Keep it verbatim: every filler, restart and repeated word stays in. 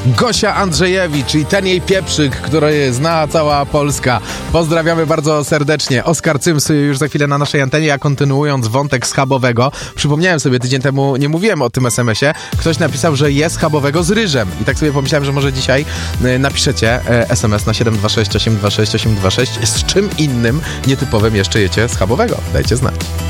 Gosia Andrzejewicz i ten jej pieprzyk, który zna cała Polska. Pozdrawiamy bardzo serdecznie. Oskar Cyms już za chwilę na naszej antenie, a kontynuując wątek schabowego, przypomniałem sobie, tydzień temu nie mówiłem o tym es em esie, ktoś napisał, że je schabowego z ryżem i tak sobie pomyślałem, że może dzisiaj napiszecie es em es na siedem dwa sześć osiem dwa sześć osiem dwa sześć, z czym innym nietypowym jeszcze jecie schabowego. Dajcie znać.